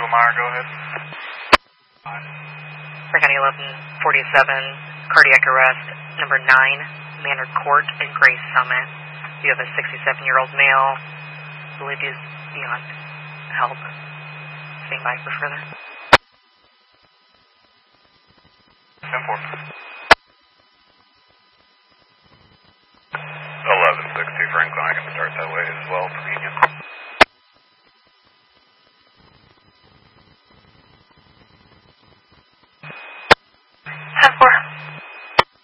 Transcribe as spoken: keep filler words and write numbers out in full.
Lamar, go ahead. County eleven forty-seven, cardiac arrest, number nine, Manor Court in Gray Summit. You have a sixty-seven-year-old male. I believe he's beyond help. Stand by for further. ten four.